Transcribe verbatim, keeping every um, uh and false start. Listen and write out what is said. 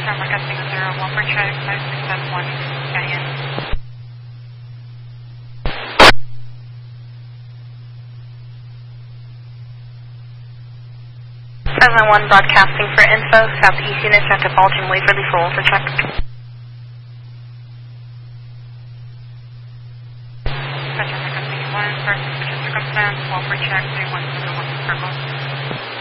Broadcasting zero one for check five six seven one Canyon. seven one broadcasting for info, southeast unit at the Baltimore Waverly Full for check. Broadcasting one, first circumstance, one for check, three one zero one circle.